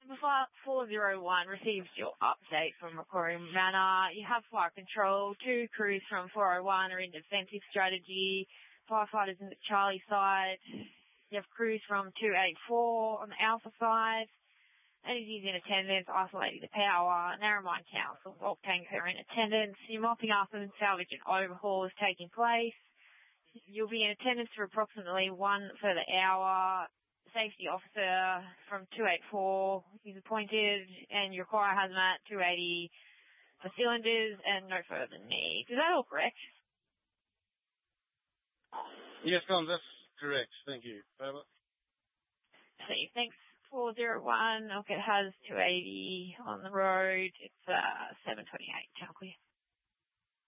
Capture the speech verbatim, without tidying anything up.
four oh one received your update from Macquarie Manor. You have fire control. Two crews from four oh one are in defensive strategy. Firefighters in the Charlie side. You have crews from two eighty-four on the Alpha side. Energy's in attendance, isolating the power. Narromine Council, bulk tanks are in attendance. Your mopping up and salvage and overhaul is taking place. You'll be in attendance for approximately one further hour. Safety officer from two eighty-four is appointed, and you require hazmat two eighty for cylinders and no further need. Is that all correct? Yes, Tom, that's correct. Thank you. Over. See, thanks. four oh one, okay, it has two eighty on the road. It's uh, seven twenty-eight, Town Clear.